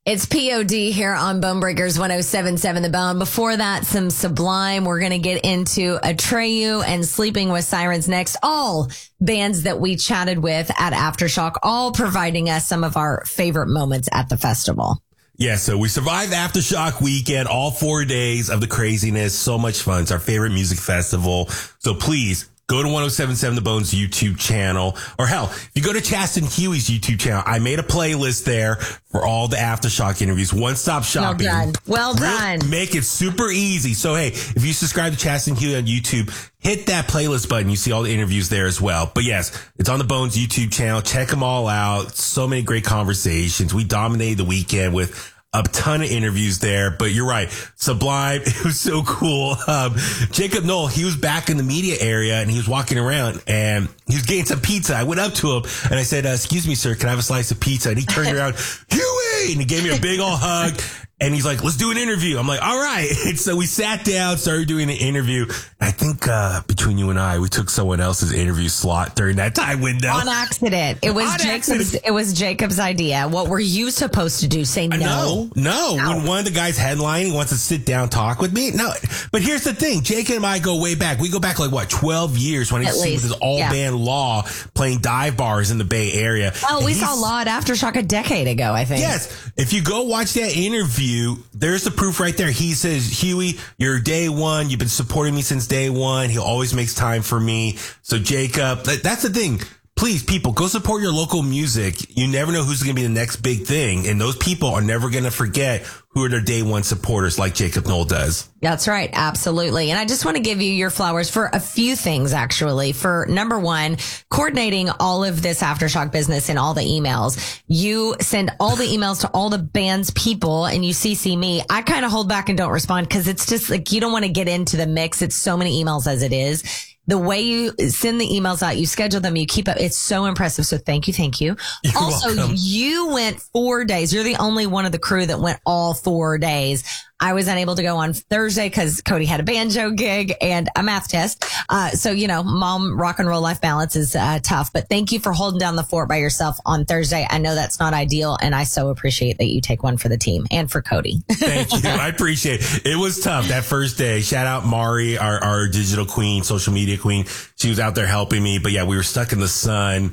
It's POD here on Bone Breakers 107.7 The Bone. Before that, some Sublime. We're going to get into Atreyu and Sleeping with Sirens next. All bands that we chatted with at Aftershock, all providing us some of our favorite moments at the festival. Yeah, so we survived Aftershock weekend, all 4 days of the craziness. So much fun. It's our favorite music festival. So please go to 107.7 The Bone's YouTube channel. Or hell, if you go to Chasten Huey's YouTube channel, I made a playlist there for all the Aftershock interviews. One-stop shopping. Well done. Make it super easy. So, hey, if you subscribe to Chasten Huey on YouTube, hit that playlist button. You see all the interviews there as well. But yes, it's on the Bones YouTube channel. Check them all out. So many great conversations. We dominated the weekend with a ton of interviews there, but you're right. Sublime, it was so cool. Jacob Knoll, he was back in the media area and he was walking around and he was getting some pizza. I went up to him and I said, excuse me, sir, can I have a slice of pizza? And he turned around, Huey! And he gave me a big old hug. And he's like, let's do an interview. I'm like, all right. And so we sat down, started doing an interview. I think, between you and I, we took someone else's interview slot during that time window. On accident. It was Jacob's idea. What were you supposed to do? Say no? No. When one of the guys headlining wants to sit down, talk with me. No. But here's the thing. Jacob and I go way back. We go back 12 years when he was with his all band Law playing dive bars in the Bay Area. Oh, we saw Law at Aftershock a decade ago, I think. Yes. If you go watch that interview, there's the proof right there. He says, Huey, you're day one. You've been supporting me since day one. He always makes time for me. So Jacob, that's the thing. Please, people, go support your local music. You never know who's going to be the next big thing. And those people are never going to forget who are their day one supporters like Jacob Knoll does. That's right. Absolutely. And I just want to give you your flowers for a few things, actually. For number one, coordinating all of this Aftershock business in all the emails. You send all the emails to all the band's people and you CC me. I kind of hold back and don't respond because it's just like you don't want to get into the mix. It's so many emails as it is. The way you send the emails out, you schedule them, you keep up. It's so impressive. So thank you. You're also, welcome. You went 4 days. You're the only one of the crew that went all 4 days. I was unable to go on Thursday because Cody had a banjo gig and a math test. So, mom rock and roll life balance is tough. But thank you for holding down the fort by yourself on Thursday. I know that's not ideal. And I so appreciate that you take one for the team and for Cody. Thank you. I appreciate it. It was tough that first day. Shout out Mari, our digital queen, social media queen. She was out there helping me. But yeah, we were stuck in the sun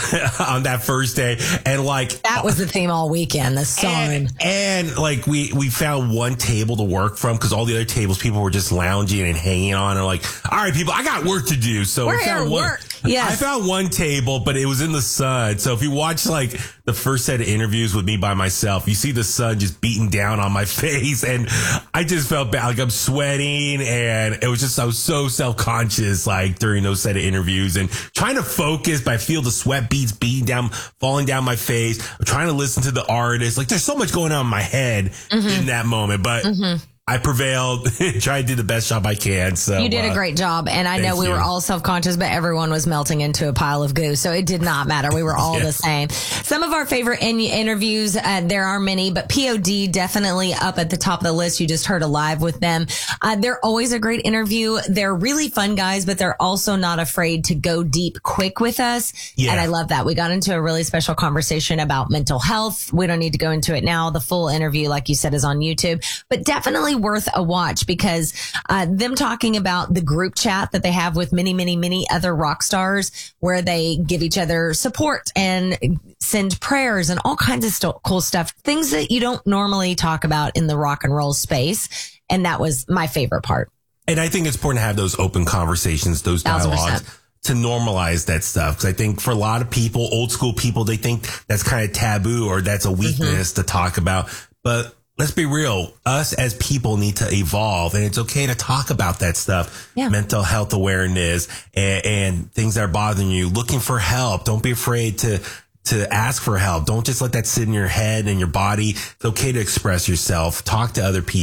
on that first day. And that was the theme all weekend, the sun. And we found one table to work from because all the other tables people were just lounging and hanging on and all right, people, I got work to do. So we're here at work. Yes. I found one table, but it was in the sun. So if you watch the first set of interviews with me by myself, you see the sun just beating down on my face and I just felt bad. I'm sweating and I was so self-conscious during those set of interviews and trying to focus, but I feel the sweat beads falling down my face. I'm trying to listen to the artist. There's so much going on in my head in that moment, but I prevailed, tried to do the best job I can. So you did a great job. And I know we were all self-conscious, but everyone was melting into a pile of goo. So it did not matter. We were all the same. Some of our favorite interviews, there are many, but POD definitely up at the top of the list. You just heard a live with them. They're always a great interview. They're really fun guys, but they're also not afraid to go deep quick with us. Yeah. And I love that. We got into a really special conversation about mental health. We don't need to go into it now. The full interview, like you said, is on YouTube, but definitely worth a watch because them talking about the group chat that they have with many other rock stars where they give each other support and send prayers and all kinds of cool stuff, things that you don't normally talk about in the rock and roll space. And that was my favorite part. And I think it's important to have those open conversations, those dialogues. 1,000%. To normalize that stuff. Because I think for a lot of people, old school people, they think that's kind of taboo or that's a weakness to talk about. But let's be real. Us as people need to evolve and it's okay to talk about that stuff. Yeah. Mental health awareness and things that are bothering you, looking for help. Don't be afraid to ask for help. Don't just let that sit in your head and your body. It's okay to express yourself. Talk to other people.